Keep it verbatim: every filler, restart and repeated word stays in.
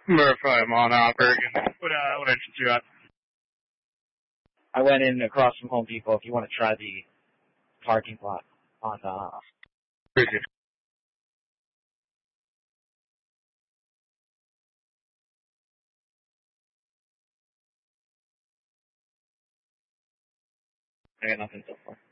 Verify I'm on uh, Bergen. What, uh, what entrance you at? I went in across from Home Depot. If you want to try the parking lot on, uh... Appreciate it. I got nothing so far.